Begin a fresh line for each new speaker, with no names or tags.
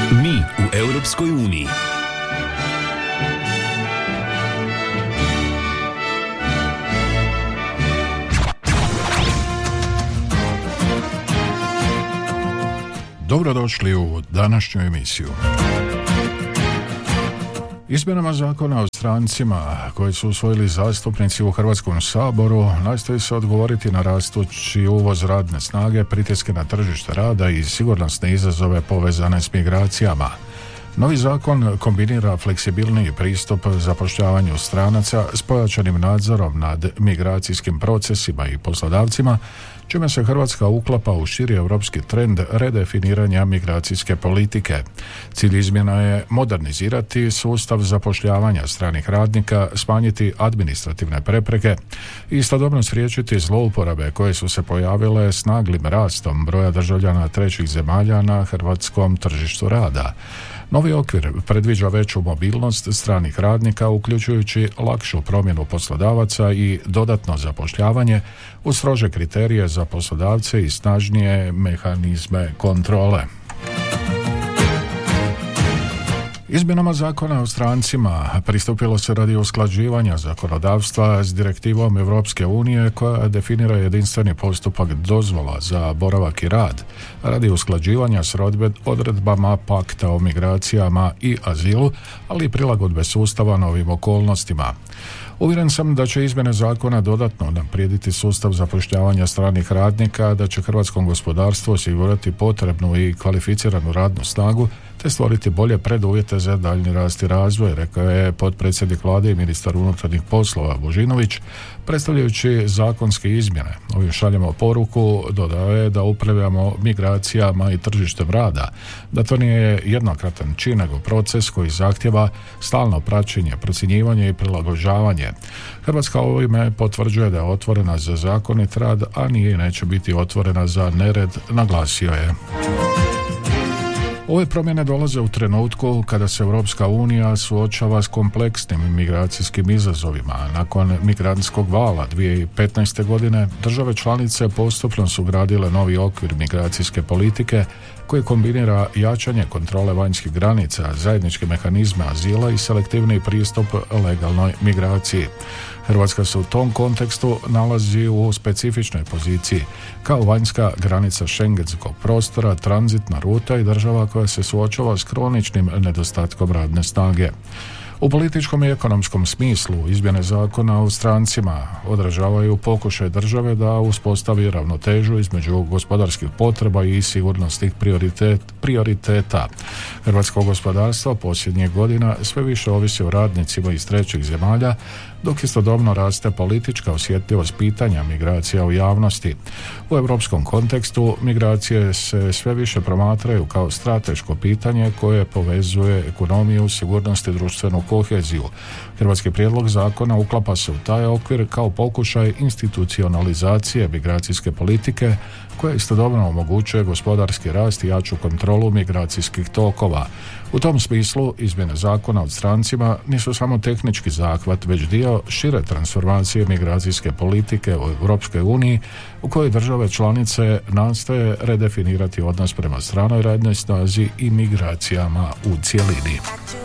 Mi u Europskoj uniji.
Dobrodošli u današnju emisiju. Izmjenama zakona o strancima koje su usvojili zastupnici u Hrvatskom saboru nastoji se odgovoriti na rastući uvoz radne snage, pritiske na tržište rada i sigurnosne izazove povezane s migracijama. Novi zakon kombinira fleksibilniji pristup zapošljavanju stranaca s pojačanim nadzorom nad migracijskim procesima i poslodavcima, čime se Hrvatska uklapa u širi europski trend redefiniranja migracijske politike. Cilj izmjena je modernizirati sustav zapošljavanja stranih radnika, smanjiti administrativne prepreke i istodobno spriječiti zlouporabe koje su se pojavile s naglim rastom broja državljana trećih zemalja na hrvatskom tržištu rada. Novi okvir predviđa veću mobilnost stranih radnika, uključujući lakšu promjenu poslodavaca i dodatno zapošljavanje uz strože kriterije za poslodavce i snažnije mehanizme kontrole. Izmjenama zakona o strancima pristupilo se radi usklađivanja zakonodavstva s direktivom Europske unije koja definira jedinstveni postupak dozvola za boravak i rad radi usklađivanja s odredbama pakta o migracijama i azilu, ali i prilagodbe sustava novim okolnostima. Uvjeren sam da će izmjene zakona dodatno unaprijediti sustav zapošljavanja stranih radnika, da će hrvatskom gospodarstvu osigurati potrebnu i kvalificiranu radnu snagu te stvoriti bolje preduvjete za daljnji rast i razvoj, rekao je potpredsjednik Vlade i ministar unutarnjih poslova Božinović, predstavljajući zakonske izmjene. Ovim šaljemo poruku, dodao je, da upravljamo migracijama i tržištem rada, da to nije jednokratan čin, nego proces koji zahtjeva stalno praćenje, procjenjivanje i prilagođavanje. Hrvatska ovime potvrđuje da je otvorena za zakonit rad, a nije i neće biti otvorena za nered, naglasio je. Ove promjene dolaze u trenutku kada se Europska unija suočava s kompleksnim migracijskim izazovima. Nakon migrantskog vala 2015. godine države članice postupno su gradile novi okvir migracijske politike koji kombinira jačanje kontrole vanjskih granica, zajedničke mehanizme azila i selektivni pristup legalnoj migraciji. Hrvatska se u tom kontekstu nalazi u specifičnoj poziciji kao vanjska granica šengenskog prostora, tranzitna ruta i država koja se suočava s kroničnim nedostatkom radne snage. U političkom i ekonomskom smislu izmjene zakona o strancima odražavaju pokušaj države da uspostavi ravnotežu između gospodarskih potreba i sigurnosnih prioriteta. Hrvatsko gospodarstvo posljednjih godina sve više ovisi o radnicima iz trećih zemalja, dok istodobno raste politička osjetljivost pitanja migracija u javnosti. U europskom kontekstu migracije se sve više promatraju kao strateško pitanje koje povezuje ekonomiju, sigurnost i društvenu koheziju. Hrvatski prijedlog zakona uklapa se u taj okvir kao pokušaj institucionalizacije migracijske politike koja istodobno omogućuje gospodarski rast i jaču kontrolu migracijskih tokova. U tom smislu izmjene zakona o strancima nisu samo tehnički zahvat, već dio šire transformacije migracijske politike u Europskoj uniji u kojoj države članice nastoje redefinirati odnos prema stranoj radnoj snazi i migracijama u cjelini.